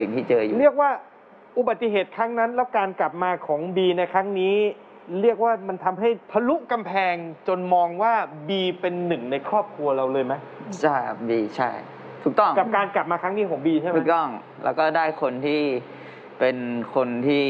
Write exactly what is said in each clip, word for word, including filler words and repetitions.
สิ่งที่เจออยู่เรียกว่าอุบัติเหตุครั้งนั้นแล้วการกลับมาของบีในครั้งนี้เรียกว่ามันทำให้ทะลุกำแพงจนมองว่าบีเป็นหนึ่งในครอบครัวเราเลยไหมใช่ครับบีใช่ถูกต้องกับการกลับมาครั้งนี้ของบีใช่ไหมถูกต้องแล้วก็ได้คนที่เป็นคนที่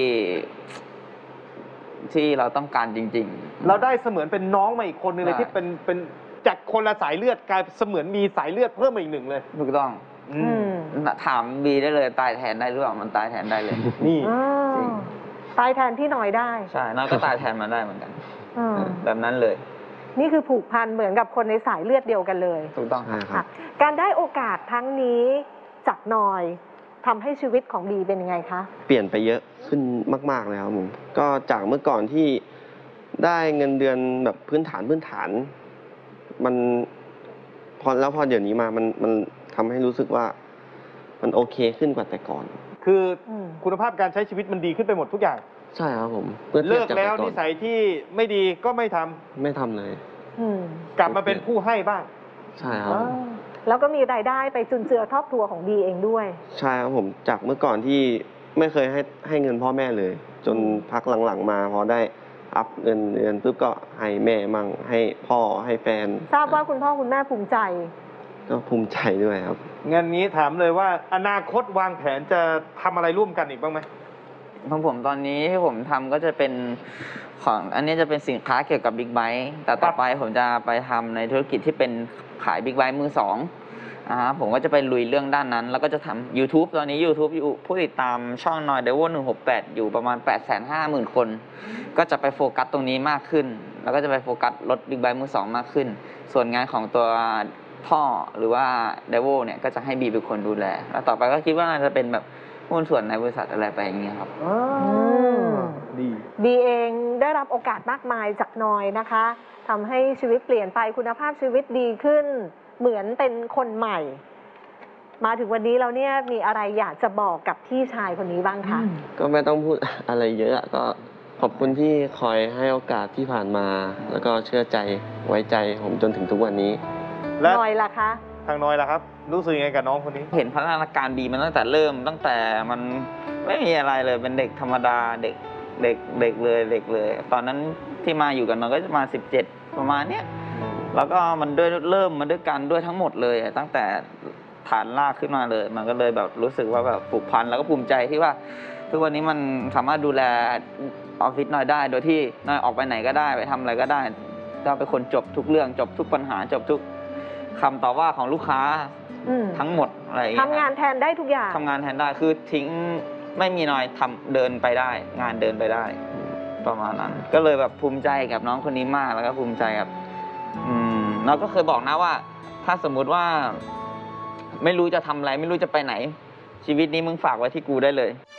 ที่เราต้องการจริงๆเราได้เสมือนเป็นน้องมาอีกคนนึงเลยที่เป็นเป็นจากคนละสายเลือดกลายเสมือนมีสายเลือดเพิ่มมาอีกหนึ่งเลยถูกต้องถามบีได้เลยตายแทนได้หรือเปล่ามันตายแทนได้เลยนี่จริงตายแทนพี่หน่อยได้ใช่น้อยก็ตายแทนมาได้เหมือนกันแบบนั้นเลยนี่คือผูกพันเหมือนกับคนในสายเลือดเดียวกันเลยถูกต้องครับการได้โอกาสทั้งนี้จากหน่อยทำให้ชีวิตของบีเป็นยังไงคะเปลี่ยนไปเยอะขึ้นมากๆเลยครับผมก็จากเมื่อก่อนที่ได้เงินเดือนแบบพื้นฐานพื้นฐานมันพอแล้วพอเดี๋ยวนี้มามันมันทำให้รู้สึกว่ามันโอเคขึ้นกว่าแต่ก่อนคือคุณภาพการใช้ชีวิตมันดีขึ้นไปหมดทุกอย่างใช่ครับผมเลิกแล้วนิสัยที่ไม่ดีก็ไม่ทำไม่ทำเลยกลับมาเป็นผู้ให้บ้างใช่ครับแล้วก็มีรายได้ไปจุนเจือครอบครัวของบีเองด้วยใช่ครับผมจากเมื่อก่อนที่ไม่เคยให้ให้เงินพ่อแม่เลยจนพักหลังๆมาพอได้อัพเงินเดือนปุ๊บก็ให้แม่มั่งให้พ่อให้แฟนทราบว่าคุณพ่อคุณแม่ภูมิใจก็ภูมิใจด้วยครับงานนี้ถามเลยว่าอนาคตวางแผนจะทำอะไรร่วมกันอีกบ้างไหมของผมตอนนี้ที่ผมทำก็จะเป็นของอันนี้จะเป็นสินค้าเกี่ยวกับบิ๊กไบค์แต่ต่อไปผมจะไปทำในธุรกิจที่เป็นขายบิ๊กไบค์มือสองอ่าผมก็จะไปลุยเรื่องด้านนั้นแล้วก็จะทำ YouTube ตอนนี้ YouTube อยู่ผู้ติดตามช่องนอยเดวหนึ่งหกแปดอยู่ประมาณ แปดแสนห้าหมื่น คนก็จะไปโฟกัสตรงนี้มากขึ้นแล้วก็จะไปโฟกัสรถบิ๊กไบค์มือสองมากขึ้นส่วนงานของตัวท่อหรือว่าเดวเนี่ยก็จะให้บีเป็นคนดูแลแล้วต่อไปก็คิดว่าน่าจะเป็นแบบหุ้นส่วนในบริษัทอะไรไปอย่างเงี้ยครับดีบีเองได้รับโอกาสมากมายจากนอยนะคะทำให้ชีวิตเปลี่ยนไปคุณภาพชีวิตดีขึ้นเหมือนเป็นคนใหม่มาถึงวันนี้เราเนี่ยมีอะไรอยากจะบอกกับพี่ชายคนนี้บ้างคะก็ไม่ต้องพูดอะไรเยอะก็ขอบคุณที่คอยให้โอกาสที่ผ่านมาแล้วก็เชื่อใจไว้ใจผมจนถึงทุกวันนี้แล้วนอยล่ะคะทางนอยล่ะครับรู้สึกยังไงกับน้องคนนี้เห็นพัฒนาการดีมันตั้งแต่เริ่มตั้งแต่มันไม่มีอะไรเลยเป็นเด็กธรรมดาเด็กเด็กเด็กเลยเด็กเลยตอนนั้นที่มาอยู่กันน้อยก็จะมาสิบเจ็ดประมาณเนี้ยแล้วก็มันด้วยเริ่มมาด้วยกันด้วยทั้งหมดเลยตั้งแต่ฐานรากขึ้นมาเลยมันก็เลยแบบรู้สึกว่าแบบผูกพันแล้วก็ภูมิใจที่ว่าทุกวันนี้มันสามารถดูแลออฟฟิศน้อยได้โดยที่น้อยออกไปไหนก็ได้ไปทำอะไรก็ได้ก็เป็นคนจบทุกเรื่องจบทุกปัญหาจบทุกคำต่อว่าของลูกค้าทั้งหมดอะไรอย่างเงี้ยทำงานแทนได้ทุกอย่างทำงานแทนได้คือทิ้งไม่มีน้อยทำเดินไปได้งานเดินไปได้ประมาณนั้นก็เลยแบบภูมิใจกับน้องคนนี้มากแล้วก็ภูมิใจกับอืมเราก็เคยบอกนะว่าถ้าสมมุติว่าไม่รู้จะทำอะไรไม่รู้จะไปไหนชีวิตนี้มึงฝากไว้ที่กูได้เลย